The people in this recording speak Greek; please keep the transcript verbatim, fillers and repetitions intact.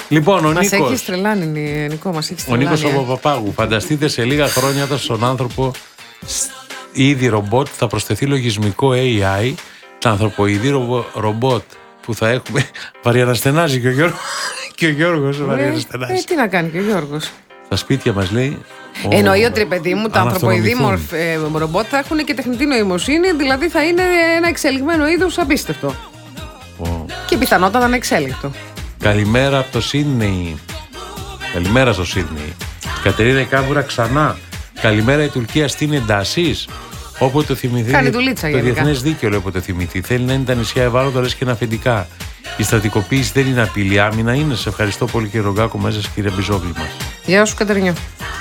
Λοιπόν, ο Μας Νίκος. έχει τρελάνει, Νικό, μας έχει Ο τρελάνει. Νίκος ο Παπαπάγου. Φανταστείτε σε λίγα χρόνια όταν στον άνθρωπο ήδη ρομπότ θα προσθεθεί λογισμικό έι άι, τα ανθρωποειδή ρομπο, ρομπότ που θα έχουμε. Βαριαναστενάζει και ο Γιώργος. Και ο Γιώργος Ε, βαριαναστενάζει. ε, τι να κάνει και ο Γιώργος. Στα σπίτια μας λέει. ο- Εννοεί ότι, παιδί μου, τα ανθρωποειδή αναυτονομηθούν. μορφ- ε, ρομπότ θα έχουν και τεχνητή νοημοσύνη, δηλαδή θα είναι ένα εξελιγμένο είδος απίστευτο. Ο- Και πιθανότατα ανεξέλεγκτο. Καλημέρα από το Σίδνεϊ. Καλημέρα στο Σίδνεϊ. Κατερίνα Κάβουρα ξανά. Καλημέρα η Τουρκία στην εντάσεις. Όποτε το θυμηθεί. Κάνει δουλίτσα το γενικά. διεθνές δίκαιο, λέει, όποτε θυμηθεί. Θέλει να είναι τα νησιά ευάλωτα, λες και είναι αφεντικά. Η στρατικοποίηση δεν είναι απειλή, άμυνα είναι. Σε ευχαριστώ πολύ, κύριε Ρογκάκο, μέσα, κύριε Μπιζόγλη μας. Γεια σου, Κατερινιό.